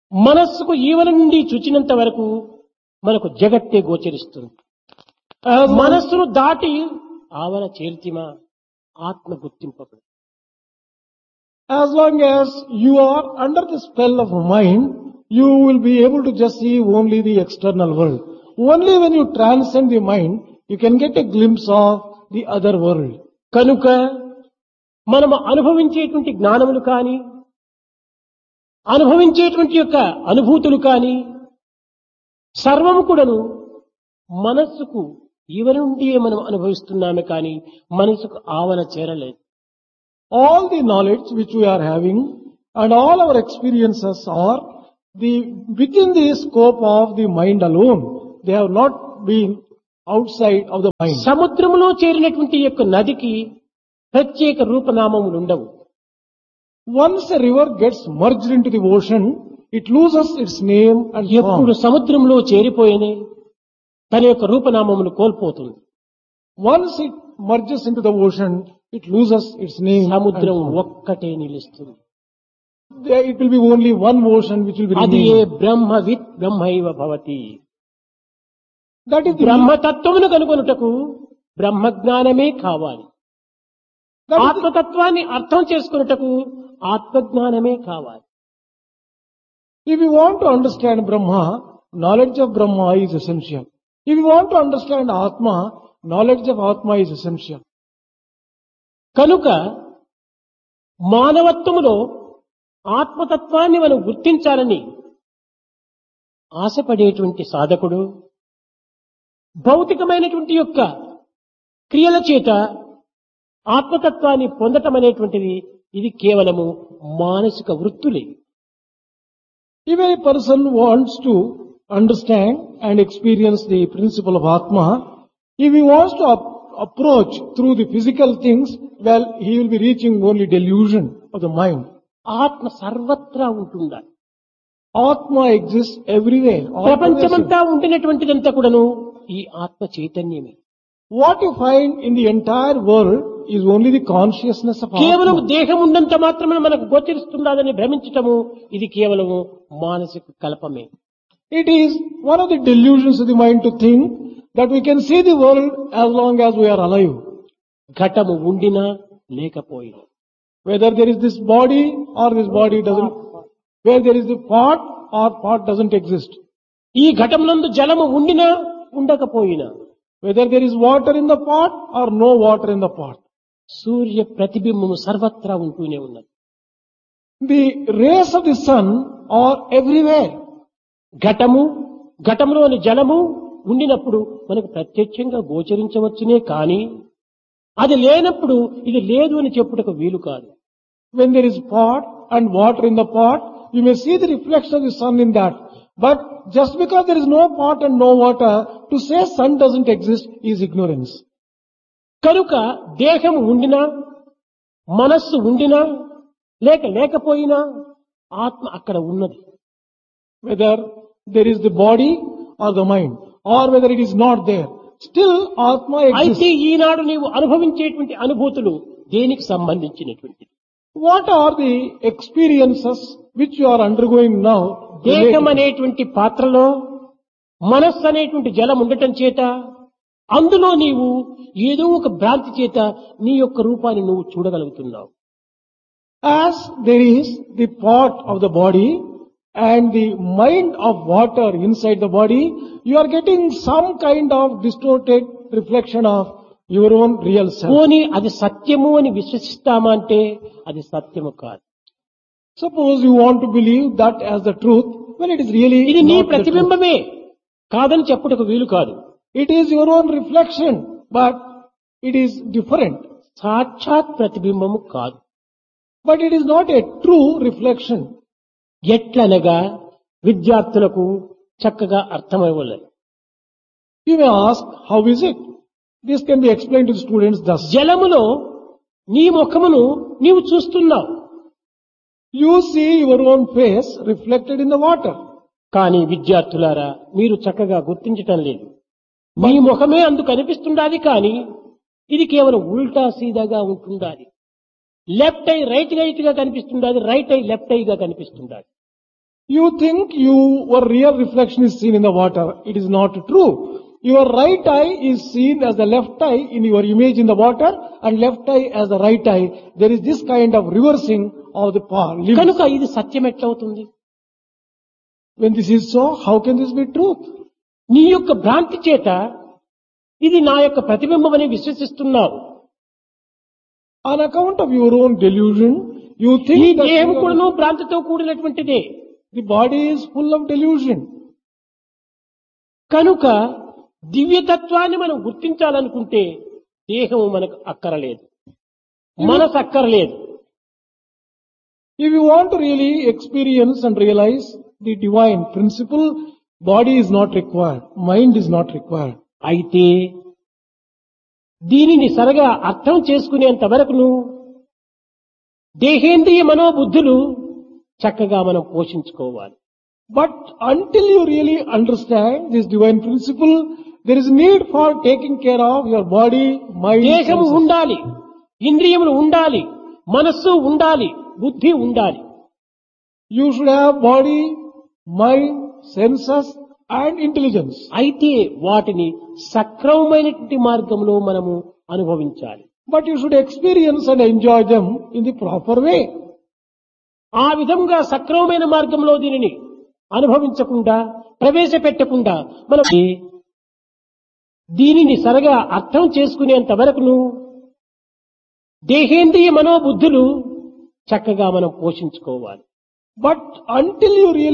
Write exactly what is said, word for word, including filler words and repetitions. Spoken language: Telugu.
మనస్సుకు ఈవల నుండి చూచినంత వరకు మనకు జగత్తే గోచరిస్తుంది. As long, మనస్సును దాటి ఆవల చేర్తిమా ఆత్మ గుర్తింపబడు. as long as you are under the spell of mind, you will be able to just see only the external world. Only when you transcend the mind, you can get a glimpse of the other world. కనుక మనము అనుభవించేటువంటి జ్ఞానములు కాని అనుభవించేటువంటి యొక్క అనుభూతులు కాని సర్వము కూడాను మనస్సుకు ఈవల నుండి మనం అనుభవిస్తున్నామే కానీ మనసుకు ఆవల చేరలేదు. All the knowledge which we are having and all our experiences are the within the scope of the mind alone. They have not been outside of the mind. సముద్రములో చేరినటువంటి యొక్క నదికి ప్రత్యేక రూపనామములు ఉండవు. Once a river gets merged into the ocean, it loses its name and ఎప్పుడు form. సముద్రంలో చేరిపోయినే తన యొక్క రూపనామమును కోల్పోతుంది. Once it merges into the ocean, it loses its name and సముద్రం form. ఒక్కటే నిలుస్తుంది. There it will be only one ocean which will be అది ఏ remain. బ్రహ్మవిత్ బ్రహ్మైవ Bhavati. That is the బ్రహ్మతత్వమును కనుగొనుటకు బ్రహ్మజ్ఞానమే కావాలి. that is the, ఆత్మతత్వాన్ని అర్థం చేసుకున్నటకు ఆత్మజ్ఞానమే కావాలి. if you want to understand Brahma, knowledge of Brahma is essential. If you want to understand Atma, knowledge of Atma is essential. కనుక మానవత్వములో ఆత్మతత్వాన్ని మనం గుర్తించాలని ఆశపడేటువంటి సాధకుడు భౌతికమైనటువంటి యొక్క క్రియల చేత ఆత్మతత్వాన్ని పొందటం అనేటువంటిది ఇది కేవలము మానసిక వృత్తులే. If a person wants to understand and experience the principle of Atma, if he wants to ap- approach through the physical things, well, he will be reaching only delusion of the mind. ఆత్మ సర్వత్రా ఉంటుందా. Atma exists everywhere. all pervasive. ప్రపంచమంతా ఉండినటువంటిదంతా కూడాను ఈ ఆత్మ చైతన్యమే. What you find in the entire world is only the consciousness of కేవలం Atma. దేహం ఉన్నంత మాత్రమే మనకు గోచరిస్తుందని భ్రమించటము ఇది కేవలము మానసిక కల్పమే. It is one of the delusions of the mind to think that we can see the world as long as we are alive. ఘటము ఉండినా లేకపోయినా Whether there is this body or this body doesn't, where there is the pot or pot doesn't exist. ఈ ఘటమునందు జలము ఉండినా ఉండకపోయినా Whether there is water in the pot or no water in the pot. సూర్య ప్రతిబింబము సర్వత్రా ఉంటూనే ఉన్నది. The rays of the sun are everywhere. ఘటము ఘటములోని జలము ఉండినప్పుడు మనకు ప్రత్యక్షంగా గోచరించవచ్చునే కానీ అది లేనప్పుడు ఇది లేదు అని చెప్పుటకు వీలు కాదు. When there is pot and water in the pot, you may see the reflection of the sun in that. But just because there is no pot and no water, to say sun doesn't exist is ignorance. కనుక దేహం ఉండినా మనస్సు ఉండినా లేక లేకపోయినా ఆత్మ అక్కడ ఉన్నది. Whether there is the body or the mind, or whether it is not there, still Atma అయితే exists. ఈనాడు నీవు అనుభవించేటువంటి అనుభూతులు దేనికి సంబంధించినటువంటి What are the experiences which you are undergoing now? దేహం అనేటువంటి పాత్రలో మనస్సు అనేటువంటి జలం ఉండటం చేత అందులో నీవు ఏదో ఒక భ్రాంతి చేత నీ యొక్క రూపాన్ని నువ్వు చూడగలుగుతున్నావు. As there is the pot of the body and the mind of water inside the body, you are getting some kind of distorted reflection of your own real self. పోనీ అది సత్యము అని విశ్వసిస్తామా అంటే అది సత్యము కాదు. Suppose you want to believe that as the truth, when it is really ఇది నీ not the truth. ప్రతిబింబమే కాదని చెప్పుటకు వీలు కాదు. It is your own reflection, but it is different. సాక్షాత్ ప్రతిబింబము కాదు. But it is not a true reflection. ఎట్లనగా విద్యార్థులకు చక్కగా అర్థమవ్వలేదు. You may ask, how is it? This can be explained to the students thus. జలములో నీ ముఖమును నీవు చూస్తున్నావు, You see your own face reflected in the water. కానీ విద్యార్థులారా మీరు చక్కగా గుర్తించటం లేదు. మీ ముఖమే అందుకు కనిపిస్తుండాది కానీ ఇది కేవలం ఉల్టా సీదాగా ఉంటుండాది. లెఫ్ట్ ఐ రైట్ రైట్ గా కనిపిస్తుండాది, రైట్ ఐ లెఫ్ట్ ఐ గా కనిపిస్తుండాది. You think your real reflection is seen in the water. It is not true. Your right eye is seen as the left eye in your image in the water and left eye as the right eye. There is this kind of reversing of the power. కనుక ఇది సత్యం ఎట్లవుతుంది? When this is so, how can this be truth? నీ యొక్క భ్రాంతి చేత ఇది నా యొక్క ప్రతిబింబం అని విశ్వసిస్తున్నావు. On account of your own delusion, you ఈ think that దేహం you are- కూడాను భ్రాంతితో కూడినటువంటిదే. the body is full of delusion. కనుక దివ్యతత్వాన్ని మనం గుర్తించాలనుకుంటే దేహము మనకు అక్కరలేదు, మనసు అక్కరలేదు. If you want to really experience and realize the divine principle, body is not required, mind is not required. అయితే దీనిని సరిగా అర్థం చేసుకునేంత వరకును దేహేంద్రియ మనోబుద్ధులు చక్కగా మనం పోషించుకోవాలి. But until you really understand this divine principle, there is need for taking care of your body, mind, దేహము senses. ఉండాలి, ఇంద్రియములు ఉండాలి, మనస్సు ఉండాలి, బుద్ధి ఉండాలి. You should have body, mind, senses and intelligence. అయితే వాటిని సక్రమమైనటువంటి మార్గంలో మనము అనుభవించాలి. But you should experience and enjoy them in the proper way. ఆ విధంగా సక్రమమైన మార్గంలో దీనిని అనుభవించకుండా ప్రవేశపెట్టకుండా మనం దీనిని సరిగా అర్థం చేసుకునేంత వరకును దేహేంద్రియ మనోబుద్ధులు చక్కగా మనం పోషించుకోవాలి. But until you really